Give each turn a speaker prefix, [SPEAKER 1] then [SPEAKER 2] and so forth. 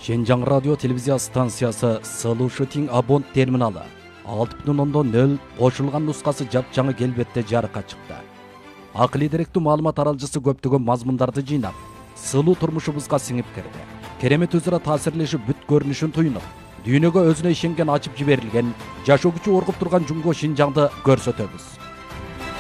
[SPEAKER 1] Шенжаң радио телевизия станциясы Сылуу Шутинг Абонт терминалы 6.0 кошулган нускасы жапжаңы келбетте жарыкка чыкты. Акылый деректүү маалымат аралжысы көптөгөн мазмундарды жыйнап, сылуу турмушубузга сиңип кирди. Керемет өзара таасирлешип бүт көрүнүшүн туйнуп, дүйнөгө өзүнө ишенген ачып жиберилген, жашоо күчү оргуп турган Жумго Шинжаңды көрсөтөбүз.